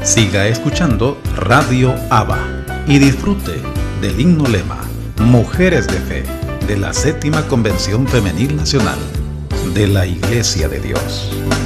Siga escuchando Radio Abba y disfrute del himno lema Mujeres de Fe de la Séptima Convención Femenil Nacional de la Iglesia de Dios.